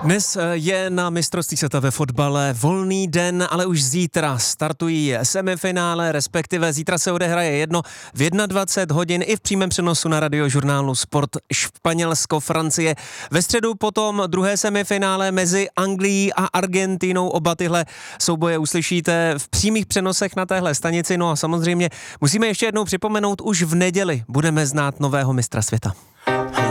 Dnes je na mistrovství světa ve fotbale volný den, ale už zítra startují semifinále, respektive zítra se odehraje jedno v 21 hodin i v přímém přenosu na radiožurnálu Sport Španělsko-Francie. Ve středu potom druhé semifinále mezi Anglií a Argentinou. Oba tyhle souboje uslyšíte v přímých přenosech na téhle stanici. No a samozřejmě musíme ještě jednou připomenout, už v neděli budeme znát nového mistra světa.